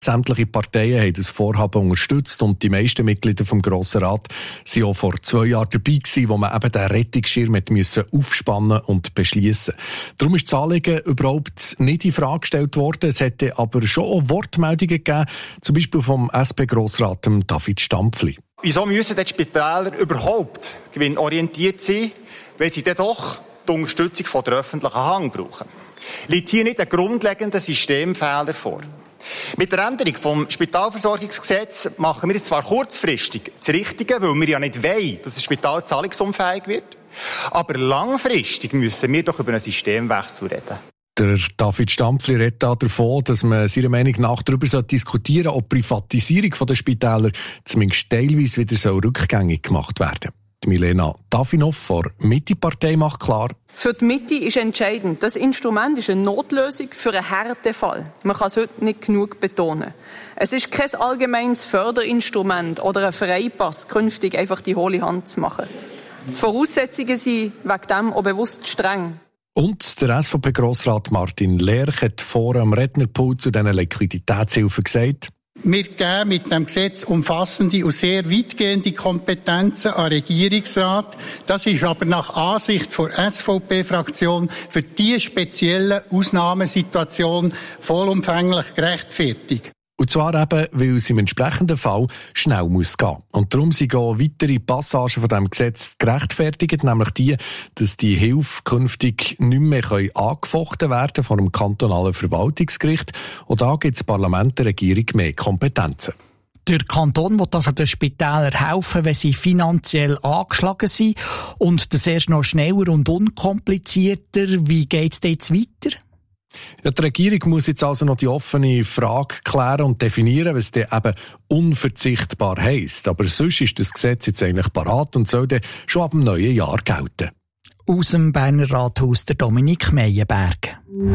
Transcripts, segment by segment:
Sämtliche Parteien haben das Vorhaben unterstützt und die meisten Mitglieder vom Grossen Rat waren auch vor 2 Jahren dabei gewesen, wo man eben den Rettungsschirm aufspannen und beschließen. Darum ist das Anliegen überhaupt nicht in Frage gestellt worden. Es hätte aber schon auch Wortmeldungen gegeben, zum Beispiel vom SP-Grossrat David Stampfli. Wieso müssen die Spitäler überhaupt gewinnorientiert sein, wenn sie dann doch die Unterstützung von der öffentlichen Hand brauchen? Liegt hier nicht ein grundlegender Systemfehler vor? Mit der Änderung vom Spitalversorgungsgesetz machen wir jetzt zwar kurzfristig das Richtige, weil wir ja nicht wollen, dass das Spital zahlungsunfähig wird, aber langfristig müssen wir doch über einen Systemwechsel reden. Der David Stampfli redet davon, dass man seiner Meinung nach darüber diskutieren soll, ob die Privatisierung der Spitäler zumindest teilweise wieder rückgängig gemacht werden. Milena Tafinov von der Mitte-Partei macht klar: Für die Mitte ist entscheidend, das Instrument ist eine Notlösung für einen Härtefall. Man kann es heute nicht genug betonen. Es ist kein allgemeines Förderinstrument oder ein Freipass, künftig einfach die hohle Hand zu machen. Die Voraussetzungen sind wegen dem auch bewusst streng. Und der SVP-Grossrat Martin Lerch hat vor am Rednerpult zu diesen Liquiditätshilfen gesagt: Wir geben mit dem Gesetz umfassende und sehr weitgehende Kompetenzen an den Regierungsrat. Das ist aber nach Ansicht der SVP-Fraktion für diese spezielle Ausnahmesituation vollumfänglich gerechtfertigt. Und zwar eben, weil es im entsprechenden Fall schnell muss gehen. Und darum sind auch weitere Passagen von diesem Gesetz gerechtfertigt, nämlich die, dass die Hilfe künftig nicht mehr angefochten werden von einem kantonalen Verwaltungsgericht. Und da gibt das Parlament der Regierung mehr Kompetenzen. Der Kanton will also den Spitälern helfen, wenn sie finanziell angeschlagen sind. Und das erst noch schneller und unkomplizierter. Wie geht es jetzt weiter? Ja, die Regierung muss jetzt also noch die offene Frage klären und definieren, was dann eben unverzichtbar heisst. Aber sonst ist das Gesetz jetzt eigentlich parat und soll dann schon ab dem neuen Jahr gelten. Aus dem Berner Rathaus der Dominik Meyerberg.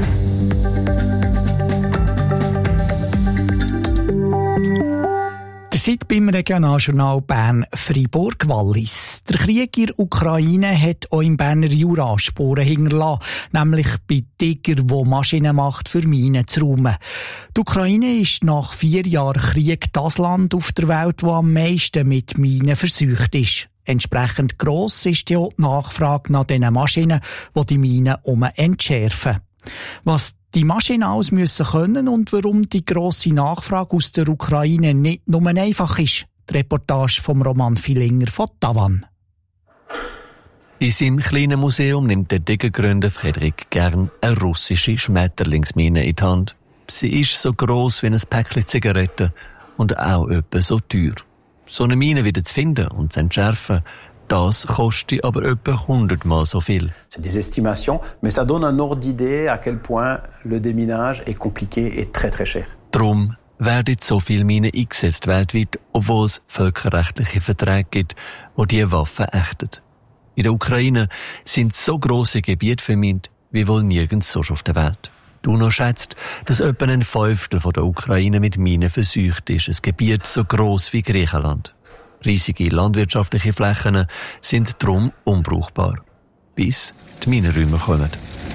Ihr seid beim Regionaljournal Bern-Fribourg-Wallis. Der Krieg in der Ukraine hat auch im Berner Jura Spuren hinterlassen, nämlich bei Tiger, die Maschinen macht, für Minen zu räumen. Die Ukraine ist nach 4 Jahren Krieg das Land auf der Welt, das am meisten mit Minen verseucht ist. Entsprechend gross ist ja die Nachfrage nach diesen Maschinen, die die Minen entschärfen. Was die Maschinen alles müssen können und warum die grosse Nachfrage aus der Ukraine nicht nur einfach ist. Die Reportage vom Roman Filinger von Tavann. In seinem kleinen Museum nimmt der Diggergründer Frederik gern eine russische Schmetterlingsmine in die Hand. Sie ist so gross wie ein Päckchen Zigaretten und auch etwa so teuer. So eine Mine wieder zu finden und zu entschärfen, das kostet aber etwa 100-mal so viel. C'est des estimations, mais ça donne un ordre d'idée à quel point le déminage est compliqué et très très cher. Darum werden so viele Minen eingesetzt weltweit, obwohl es völkerrechtliche Verträge gibt, die diese Waffen ächten. In der Ukraine sind so grosse Gebiete vermint wie wohl nirgends sonst auf der Welt. Die UNO schätzt, dass etwa 1/5 von der Ukraine mit Minen verseucht ist, ein Gebiet so gross wie Griechenland. Riesige landwirtschaftliche Flächen sind darum unbrauchbar, bis die Minenräume kommen.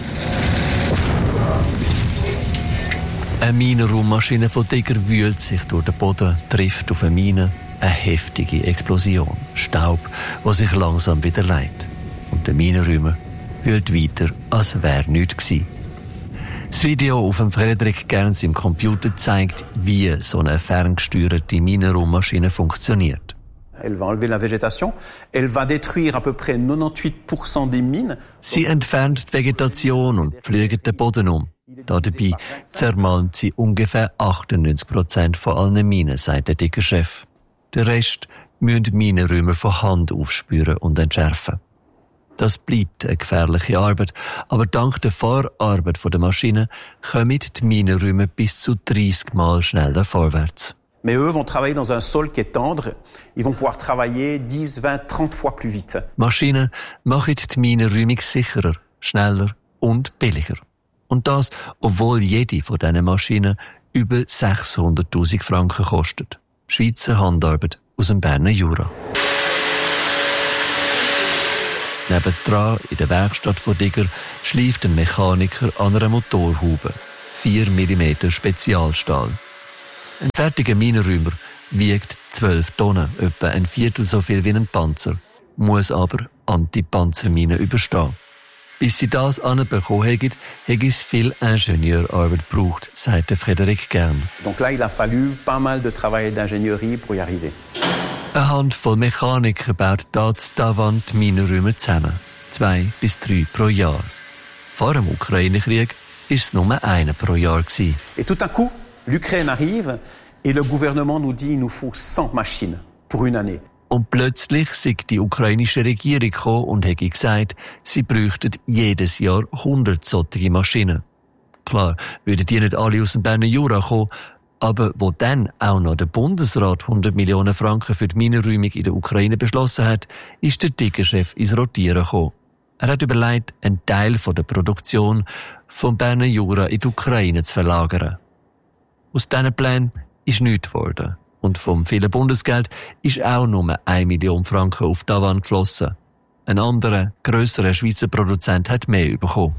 Eine Minenraummaschine von Tiger wühlt sich durch den Boden, trifft auf eine Mine, eine heftige Explosion, Staub, der sich langsam wieder leitet. Und der Minenräumer wühlt weiter, als wäre nichts gewesen. Das Video auf dem Frederik Gerns im Computer zeigt, wie so eine ferngesteuerte Minenraummaschine funktioniert. Elle va enlever la végétation, elle va détruire à peu près 98% des mines. Sie entfernt die Vegetation und pflügt den Boden um. Dabei zermalmt sie ungefähr 98% von allen Minen, sagt der dicke Chef. Der Rest müssen Minenräumer von Hand aufspüren und entschärfen. Das bleibt eine gefährliche Arbeit, aber dank der Vorarbeit der Maschine kommen die Minenräume bis zu 30 Mal schneller vorwärts. Mais eux vont travailler dans un sol qui est tendre. Ils vont pouvoir travailler 10, 20, 30 fois plus vite. Maschinen machen die Minenräumung sicherer, schneller und billiger. Und das, obwohl jede von diesen Maschinen über 600'000 Franken kostet. Schweizer Handarbeit aus dem Berner Jura. Nebendran, in der Werkstatt von Digger, schleift ein Mechaniker an einer Motorhaube. 4 mm Spezialstahl. Ein fertiger Minenräumer wiegt 12 Tonnen, etwa ein Viertel so viel wie ein Panzer, muss aber Anti-Panzerminen überstehen. Bis sie das anbekommen hätten, hätte es viel Ingenieurarbeit gebraucht, sagte Frédéric Kern. Donc là, il a fallu pas mal de travail d'ingénierie pour y arriver. Eine Handvoll Mechaniker baut das Tavan die Minenräume zusammen. 2 bis 3 pro Jahr. Vor dem Ukraine-Krieg war es nur einer pro Jahr. Et tout à coup, l'Ukraine arrive et le gouvernement nous dit il nous faut 100 machines pour une année. Und plötzlich sei die ukrainische Regierung gekommen und hätte gesagt, sie bräuchten jedes Jahr 100 solche Maschinen. Klar, würden die nicht alle aus dem Berner Jura kommen, aber wo dann auch noch der Bundesrat 100 Millionen Franken für die Minenräumung in der Ukraine beschlossen hat, ist der Digger-Chef ins Rotieren gekommen. Er hat überlegt, einen Teil der Produktion vom Berner Jura in die Ukraine zu verlagern. Aus diesen Plänen ist nichts geworden. Und vom vielen Bundesgeld ist auch nur 1 Million Franken auf Tavan geflossen. Ein anderer, grösserer Schweizer Produzent hat mehr bekommen.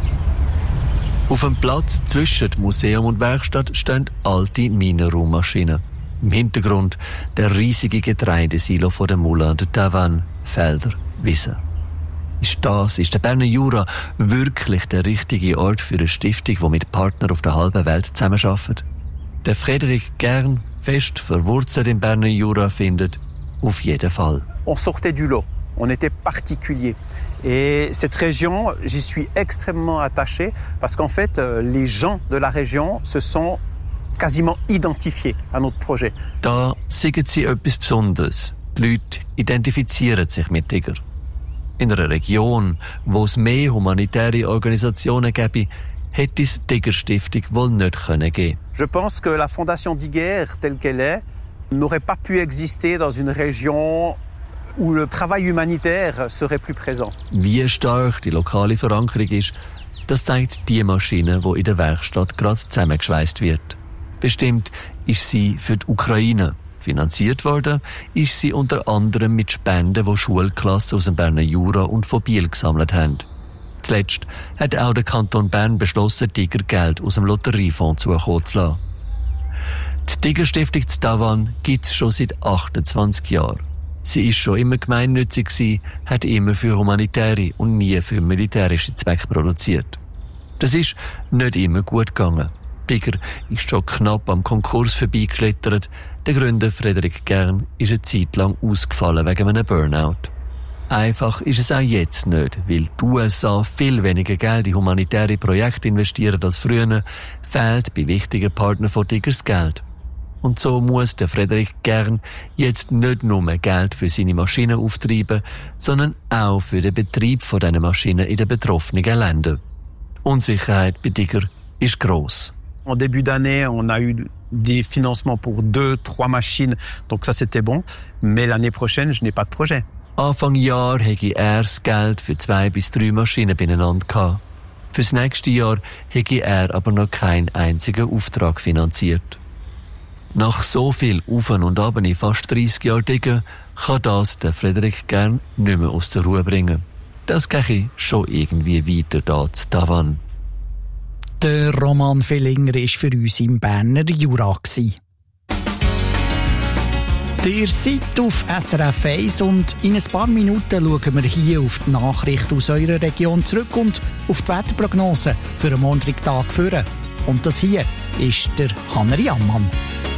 Auf dem Platz zwischen Museum und Werkstatt stehen alte Minenraummaschinen. Im Hintergrund der riesige Getreidesilo von der Moulin de Tavannes, Felder, Wiesen. Ist der Berner Jura wirklich der richtige Ort für eine Stiftung, die mit Partnern auf der halben Welt zusammenarbeitet? Der Frédéric Kern, fest verwurzelt im Berner Jura, findet auf jeden Fall. On sortait du lot, on était particulier. Et cette région, j'y suis extrêmement attaché parce qu'en fait, les gens de la région se sont quasiment identifiés à notre projet. Da sagen sie etwas Besonderes. Die Leute identifizieren sich mit Digger. In einer Region, wo es mehr humanitäre Organisationen gäbe, hätte es die Digger-Stiftung wohl nicht geben können. Je pense que la Fondation Digger, telle qu'elle est, n'aurait pas pu exister dans une région où le travail humanitaire serait plus présent. Wie stark die lokale Verankerung ist, das zeigt die Maschine, die in der Werkstatt gerade zusammengeschweißt wird. Bestimmt ist sie für die Ukraine. Finanziert worden ist sie unter anderem mit Spenden, die Schulklassen aus dem Berner Jura und von Biel gesammelt haben. Zuletzt hat auch der Kanton Bern beschlossen, Digger Geld aus dem Lotteriefonds zukommen zu lassen. Die Digger-Stiftung zu Tavan gibt es schon seit 28 Jahren. Sie ist schon immer gemeinnützig gewesen, hat immer für humanitäre und nie für militärische Zwecke produziert. Das ist nicht immer gut gegangen. Digger ist schon knapp am Konkurs vorbeigeschlittert. Der Gründer Frédéric Kern ist eine Zeit lang ausgefallen wegen einem Burnout. Einfach ist es auch jetzt nicht, weil die USA viel weniger Geld in humanitäre Projekte investieren als früher, fehlt bei wichtigen Partnern von Diggers Geld. Und so muss der Frédéric Kern jetzt nicht nur Geld für seine Maschinen auftreiben, sondern auch für den Betrieb von diesen Maschinen in den betroffenen Ländern. Die Unsicherheit bei Digger ist gross. En début d'année, on a eu des financements pour 2-3 machines, donc ça c'était bon. Mais l'année prochaine, je n'ai pas de projet. Anfang Jahr hätte er das Geld für 2 bis 3 Maschinen beieinander gehabt. Fürs nächste Jahr hätte er aber noch keinen einzigen Auftrag finanziert. Nach so viel Auf und Ab in fast 30 Jahren Digger kann das der Frédéric Kern nicht mehr aus der Ruhe bringen. Das gehe schon irgendwie weiter da zu Tavan. Der Roman Villinger war für uns im Berner Jura. Ihr seid auf SRF 1 und in ein paar Minuten schauen wir hier auf die Nachrichten aus eurer Region zurück und auf die Wetterprognose für den Montag-Tag führen. Und das hier ist der Hanner Jammann.